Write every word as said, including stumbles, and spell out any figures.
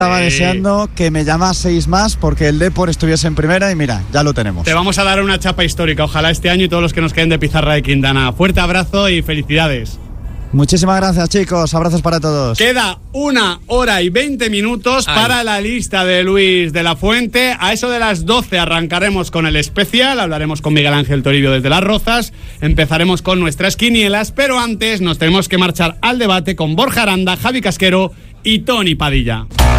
Estaba Eh, deseando que me llamaseis más porque el Depor estuviese en primera y mira, ya lo tenemos. Te vamos a dar una chapa histórica, ojalá este año y todos los que nos queden de Pizarra de Quintana. Fuerte abrazo y felicidades. Muchísimas gracias, chicos. Abrazos para todos. Queda una hora y veinte minutos Ay. para la lista de Luis de la Fuente. A eso de las doce arrancaremos con el especial. Hablaremos con Miguel Ángel Toribio desde Las Rozas. Empezaremos con nuestras quinielas, pero antes nos tenemos que marchar al debate con Borja Aranda, Javi Casquero y Tony Padilla.